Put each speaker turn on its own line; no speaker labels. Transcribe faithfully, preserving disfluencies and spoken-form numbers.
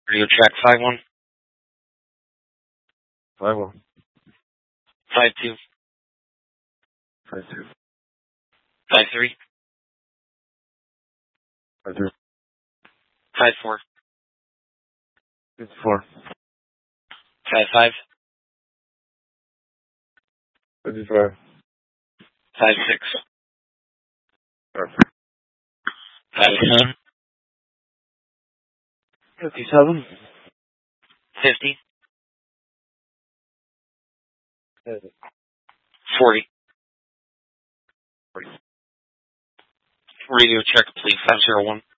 Radio check five one.
Five one.
Five two.
Five two.
Five three.
Five three.
Five four.
Fifty four.
Five five.
Fifty five.
Five six.
Perfect.
Five seven.
Fifty seven.
Fifty. Forty.
Forty.
Radio check, please. Five zero one.